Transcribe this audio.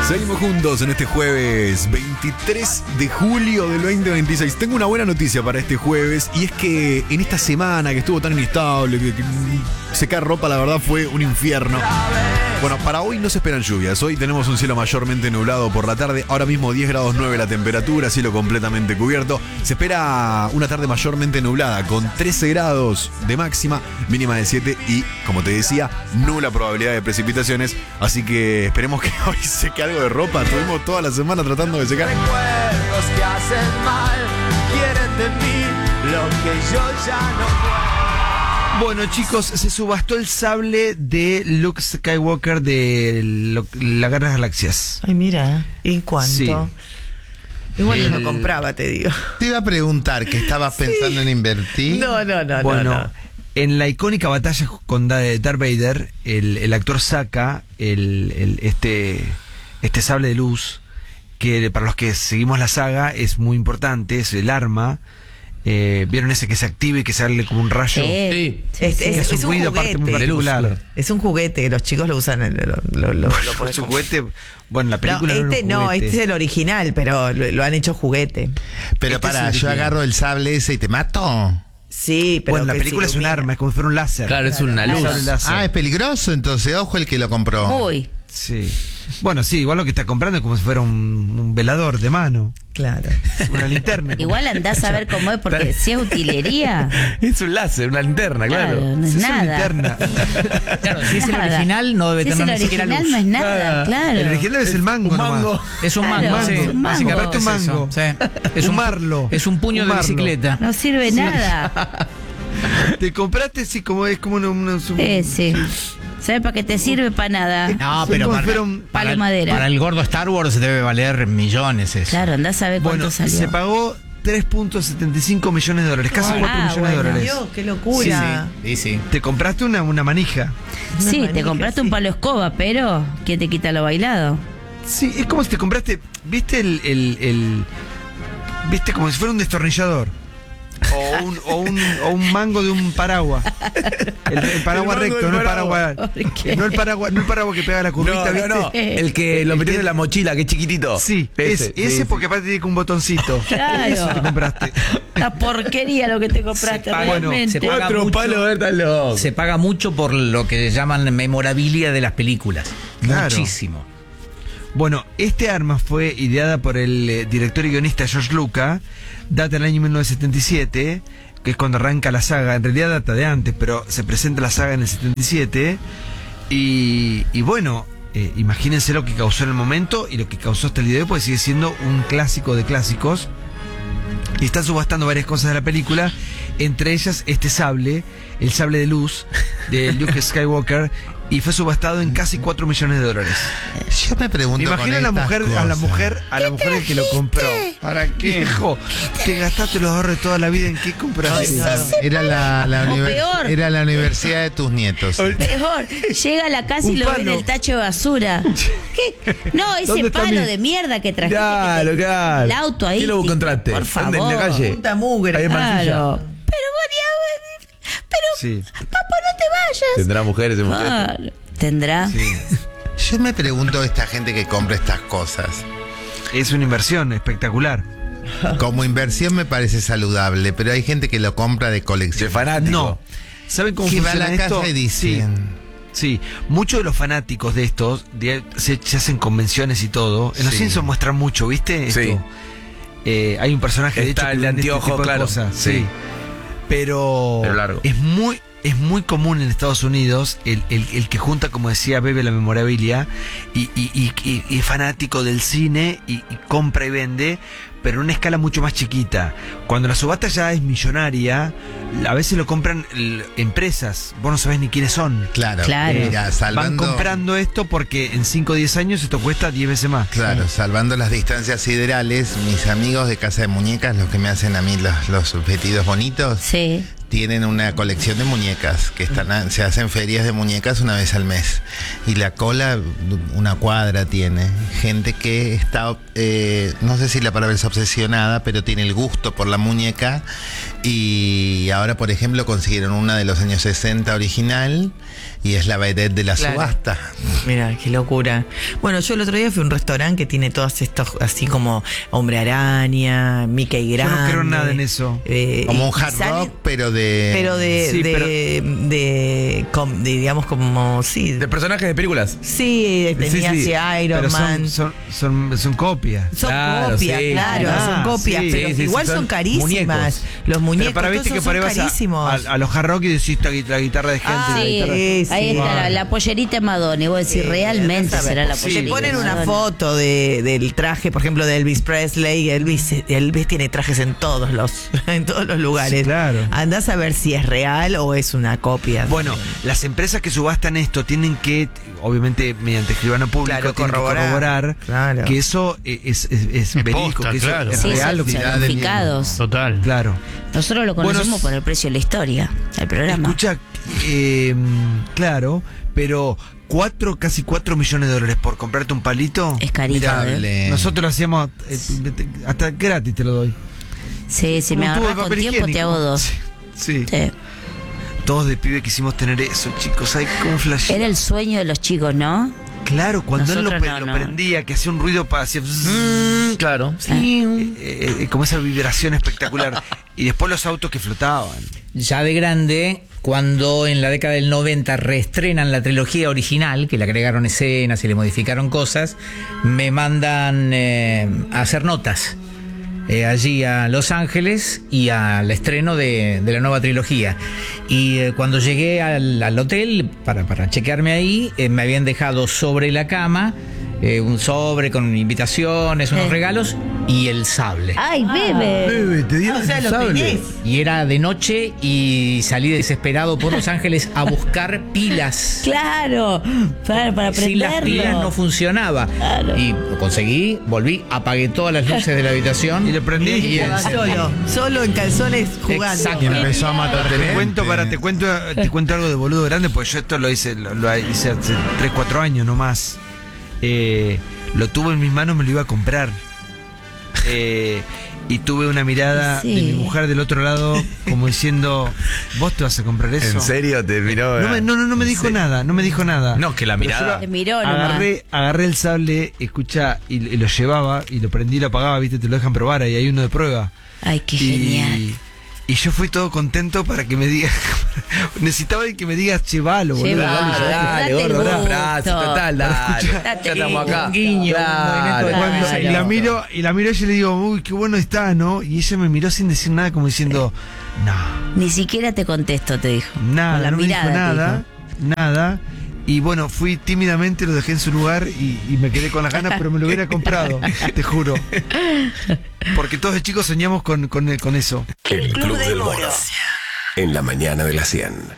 Seguimos juntos en este jueves 23 de julio del 2026. Tengo una buena noticia para este jueves y es que en esta semana que estuvo tan inestable, que secar ropa la verdad fue un infierno. Bueno, para hoy no se esperan lluvias. Hoy tenemos un cielo mayormente nublado por la tarde. Ahora mismo 10 grados 9 la temperatura, cielo completamente cubierto. Se espera una tarde mayormente nublada con 13 grados de máxima, mínima de 7 y, como te decía, nula probabilidad de precipitaciones. Así que esperemos que hoy seque algo de ropa. Estuvimos toda la semana tratando de secar. Recuerdos que hacen mal, quieren de mí lo que yo ya no puedo. Bueno, chicos, se subastó el sable de Luke Skywalker de la Guerra de las Galaxias. Ay, mira, ¿en cuánto? Sí. Igual yo lo compraba, te digo. Te iba a preguntar que estabas pensando en invertir. No. Bueno, en la icónica batalla con Darth Vader, el actor saca este sable de luz, que para los que seguimos la saga es muy importante, es el arma. ¿Vieron ese que se activa y que sale como un rayo? Sí. Es un ruido juguete. aparte muy particular. Es un juguete, los chicos lo usan. Por su juguete, bueno, la película este es el original, pero lo han hecho juguete. Pero Este para, es el yo original. agarro el sable ese y te mato. Sí, pero Bueno, la que película si es un ilumina. arma, es como si fuera un láser. Claro, es una luz. Sable láser. Ah, es peligroso, entonces, ojo el que lo compró. Uy, Sí. Bueno, sí, igual lo que está comprando es como si fuera un velador de mano. Claro. Una linterna. igual andás a ver cómo es, porque si es utilería, Es un láser, una linterna, claro, claro. no es Es una nada. linterna. Claro, si es el Nada. original no debe Si es tener el ni siquiera original luz. no es nada, claro. El original es el mango, un nomás. mango. Es un Claro, mango, sí. es un mango. Básicamente Un es eso. mango. Sí. Es Un marlo. Es un puño Un de marlo. bicicleta. No sirve nada. Te compraste, sí, como es como Sí. ¿Sabes para qué te sirve? Para nada. No, Sí, pero como para, si fuera un palo de madera. para el gordo Star Wars debe valer millones eso. Claro, andás a ver cuánto Bueno, salió. se pagó 3.75 millones de dólares, casi 4 millones de bueno. dólares. Dios, qué locura. Sí. Te compraste una manija. Sí, Una te manija, compraste sí. un palo escoba, pero ¿quién te quita lo bailado? Sí, es como si te compraste, ¿viste viste como si fuera un destornillador? O un mango de un paraguas. El paraguas El mango recto, del no el paraguas. ¿Por qué? No el paraguas que pega la curvita, ¿viste? El que lo metés en la mochila, que es chiquitito. Sí, ese porque aparte tiene un botoncito. Claro. Eso te compraste. La porquería lo que te compraste, Bueno, realmente. se paga Cuatro mucho. palos, están locos. Se paga mucho por lo que llaman memorabilia de las películas. Claro. Muchísimo. Bueno, este arma fue ideada por el director y guionista George Lucas, data del año 1977, que es cuando arranca la saga. En realidad data de antes, pero se presenta la saga en el 77. Y bueno, imagínense lo que causó en el momento y lo que causó hasta el día de hoy, porque sigue siendo un clásico de clásicos. Y están subastando varias cosas de la película, entre ellas este sable, el sable de luz de Luke Skywalker, y fue subastado en casi 4 millones de dólares. Yo me pregunto. Imagina a la mujer, el que lo compró. ¿Para qué? Hijo, te gastaste los ahorros de toda la vida, ¿en qué compraste? Era O peor. era la universidad de tus nietos. Peor, llega a la casa y Un lo ve en palo. el tacho de basura. ¿Qué? No, ese ¿Dónde está palo mi- de mierda que trajiste. Claro, claro. El auto ahí. ¿Quién lo encontraste? Por ¿Dónde? favor. ¿En la calle? Punta mugre. Ahí en Mansilla. Claro. Pero Sí, papá, no te vayas. Tendrá mujeres en mujeres. Claro. Tendrá. sí. Yo me pregunto esta gente que compra estas cosas. Es una inversión espectacular. Como inversión me parece saludable, pero hay gente que lo compra de De colección. fanático. No. ¿Saben cómo Que va a funciona la esto? casa y dicen. Sí, muchos de los fanáticos de estos se hacen convenciones y todo. En los Sí. Simpsons muestran mucho, ¿viste? Sí. Esto. Hay un personaje de Está hecho el que de vende este anteojo, tipo de claro. cosas, Sí. sí. Pero Pero largo. es muy común en Estados Unidos el que junta, como decía Bebe, la memorabilia y es fanático del cine y compra y vende, pero en una escala mucho más chiquita. Cuando la subasta ya es millonaria, a veces lo compran empresas, vos no sabés ni quiénes son. Claro, Claro. mira, Van salvando. comprando esto porque en 5 o 10 años esto cuesta 10 veces más. Claro, salvando las distancias siderales, mis amigos de Casa de Muñecas, los que me hacen a mí los vestidos bonitos, Sí. tienen una colección de muñecas que se hacen ferias de muñecas una vez al mes. Y la cola, una cuadra tiene. Gente que está, no sé si la palabra es obsesionada, pero tiene el gusto por la muñeca. Y ahora, por ejemplo, consiguieron una de los años 60 original y es la vedette de la Claro. subasta. Mira, qué locura. Bueno, yo el otro día fui a un restaurante que tiene todos estos, así como Hombre Araña, Mickey Yo Grande. no creo nada en eso. Como un y hard salen- rock, pero de... Pero Sí, digamos como, sí. De personajes de películas. Sí, tenía Sí, sí, así Iron pero Man. son copias. Son Claro, copias, sí. claro, Ah, son copias, sí, pero sí, sí, igual son son carísimas. muñecos. Los muñecos, Pero para viste todos que por ahí son vas carísimos. a los hard rock y decís la guitarra de gente. Ah, la Sí, guitarra. sí, ahí sí. está la pollerita de Madonna. Y vos decís, realmente andás a ver. será la Sí. Te pollerita. ponen de una Madonna. foto del traje, por ejemplo, de Elvis Presley. Elvis tiene trajes en todos los lugares. Sí, claro. Andás a ver si es real o es una copia. Bueno, las empresas que subastan esto tienen que, obviamente mediante escribano público, Claro, tienen que corroborar. corroborar Claro. que eso es verídico, posta, que eso claro. es Sí, real. son Lo que está certificados. Total. Claro. Nosotros lo conocemos Bueno, por el precio de la historia, el programa. Escucha, claro, pero casi 4 millones de dólares por comprarte un palito. Es carito, ¿eh? Mirable. Nosotros lo hacíamos hasta gratis, te lo doy. Sí, si me Un tubo de agarras con papel tiempo te higiénico. hago dos. Sí. Sí. Todos de pibe quisimos tener eso, chicos. Hay como flash. Era el sueño de los chicos, ¿no? Claro, cuando él Nosotros lo no. prendía, que hacía un ruido para hacia Claro. como esa vibración espectacular. Y después los autos que flotaban. Ya de grande, cuando en la década del 90 reestrenan la trilogía original, que le agregaron escenas y le modificaron cosas, me mandan a hacer notas allí a Los Ángeles y al estreno de la nueva trilogía. Y cuando llegué al hotel para chequearme ahí, me habían dejado sobre la cama un sobre con invitaciones, unos regalos y el sable. ¡Ay, bebe! Te dieron o sea, lo tenés. Y era de noche y salí desesperado por Los Ángeles a buscar pilas. ¡Claro! Para Sin las pilas no prenderlo. funcionaba. Claro. Y lo conseguí, volví, apagué todas las luces de la habitación. Y le prendí. Y Estaba solo en calzones jugando. Exacto. Y empezó a matar Te cuento algo de boludo grande, porque yo esto lo hice hace 3, 4 años nomás. Lo tuve en mis manos, me lo iba a comprar. Y tuve una mirada Sí. de mi mujer del otro lado, como diciendo, ¿vos te vas a comprar eso? ¿En serio te miró? No me dijo nada, no me dijo nada. No, que la Pero mirada. yo Te miró nomás. agarré el sable, escucha, y lo llevaba, y lo prendí y lo apagaba, viste, te lo dejan probar, ahí hay uno de prueba. Ay, qué genial. Y yo fui todo contento para que me diga, necesitaba que me digas, chevalo, boludo. Llevalo, dale, date el gordo, gusto. abrazo, total, dale. Date Ya estamos el acá. guiño, Claro. Cuando- y la miro y yo le digo, uy, qué bueno está, ¿no? Y ella me miró sin decir nada, como diciendo, no, Ni siquiera te contesto, te dijo. nada, Con la no me dijo mirada. nada. Y bueno, fui tímidamente, lo dejé en su lugar y me quedé con las ganas, pero me lo hubiera comprado, te juro. Porque todos de chicos soñamos con eso. El Club del Mono. En la mañana de las 100.